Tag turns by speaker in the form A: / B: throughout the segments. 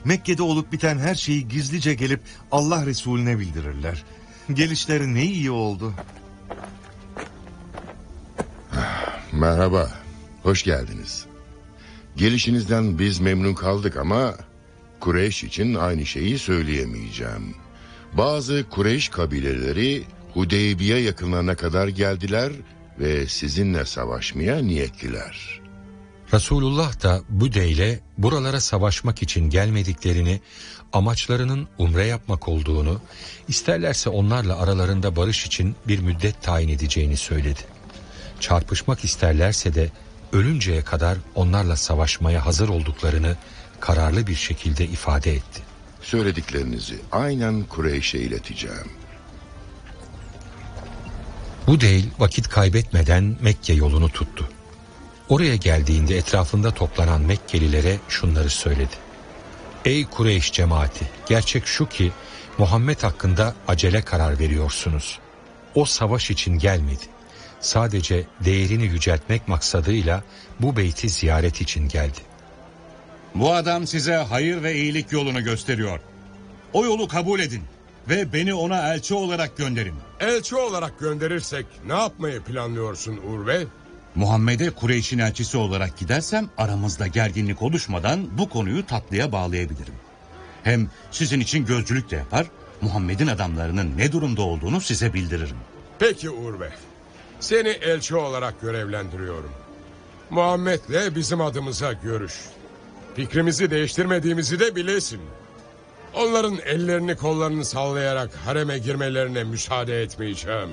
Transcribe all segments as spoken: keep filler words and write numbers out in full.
A: Mekke'de olup biten her şeyi gizlice gelip Allah Resulüne bildirirler. Gelişleri ne iyi oldu.
B: Merhaba, hoş geldiniz. Gelişinizden biz memnun kaldık ama Kureyş için aynı şeyi söyleyemeyeceğim. Bazı Kureyş kabileleri Hudeybiye yakınlarına kadar geldiler ve sizinle savaşmaya niyetliler.
C: Resulullah da Büdeyle buralara savaşmak için gelmediklerini, amaçlarının umre yapmak olduğunu, isterlerse onlarla aralarında barış için bir müddet tayin edeceğini söyledi. Çarpışmak isterlerse de ölünceye kadar onlarla savaşmaya hazır olduklarını kararlı bir şekilde ifade etti.
B: Söylediklerinizi aynen Kureyş'e ileteceğim.
C: Budeyl vakit kaybetmeden Mekke yolunu tuttu. Oraya geldiğinde etrafında toplanan Mekkelilere şunları söyledi. Ey Kureyş cemaati, gerçek şu ki Muhammed hakkında acele karar veriyorsunuz. O savaş için gelmedi. Sadece değerini yüceltmek maksadıyla bu beyti ziyaret için geldi.
D: Bu adam size hayır ve iyilik yolunu gösteriyor. O yolu kabul edin ve beni ona elçi olarak gönderin.
E: Elçi olarak gönderirsek ne yapmayı planlıyorsun Urve?
D: Muhammed'e Kureyş'in elçisi olarak gidersem aramızda gerginlik oluşmadan bu konuyu tatlıya bağlayabilirim. Hem sizin için gözcülük de yapar, Muhammed'in adamlarının ne durumda olduğunu size bildiririm.
E: Peki Urve, seni elçi olarak görevlendiriyorum. Muhammed'le bizim adımıza görüş. Fikrimizi değiştirmediğimizi de bilesin. Onların ellerini kollarını sallayarak hareme girmelerine müsaade etmeyeceğim.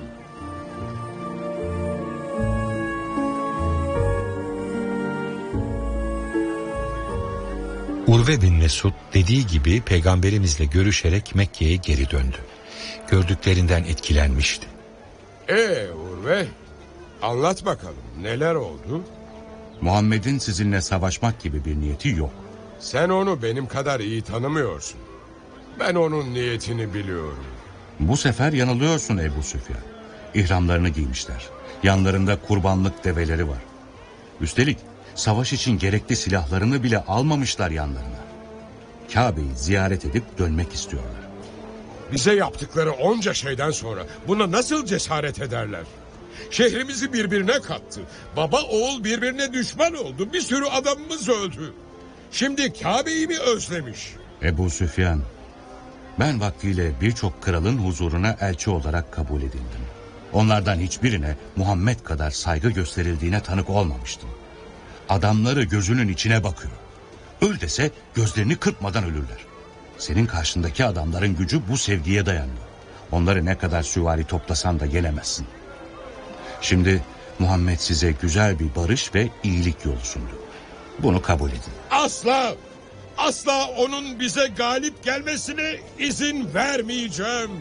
C: Urve bin Mesud dediği gibi peygamberimizle görüşerek Mekke'ye geri döndü. Gördüklerinden etkilenmişti.
E: Ee Urve, anlat bakalım neler oldu?
D: Muhammed'in sizinle savaşmak gibi bir niyeti yok.
E: Sen onu benim kadar iyi tanımıyorsun. Ben onun niyetini biliyorum.
D: Bu sefer yanılıyorsun Ebu Süfyan. İhramlarını giymişler. Yanlarında kurbanlık develeri var. Üstelik savaş için gerekli silahlarını bile almamışlar yanlarına. Kabe'yi ziyaret edip dönmek istiyorlar.
E: Bize yaptıkları onca şeyden sonra buna nasıl cesaret ederler? Şehrimizi birbirine kattı. Baba oğul birbirine düşman oldu. Bir sürü adamımız öldü. Şimdi Kabe'yi mi özlemiş?
D: Ebu Süfyan, ben vaktiyle birçok kralın huzuruna elçi olarak kabul edildim. Onlardan hiçbirine Muhammed kadar saygı gösterildiğine tanık olmamıştım. Adamları gözünün içine bakıyor. Öl dese gözlerini kırpmadan ölürler. Senin karşındaki adamların gücü bu sevgiye dayanıyor. Onları ne kadar süvari toplasan da yenemezsin. Şimdi Muhammed size güzel bir barış ve iyilik yolu sundu. Bunu kabul edin.
E: Asla, asla onun bize galip gelmesine izin vermeyeceğim.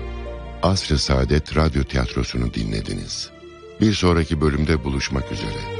B: Asr-ı Saadet Radyo Tiyatrosu'nu dinlediniz. Bir sonraki bölümde buluşmak üzere.